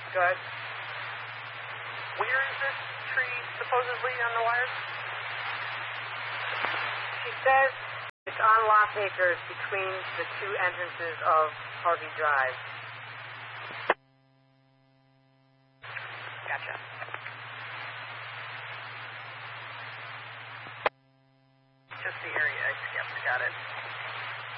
Go ahead. Where is this tree supposedly on the wires? She says it's on Lost Acres between the two entrances of Harvey Drive. Gotcha. Just the area. Yep, got it.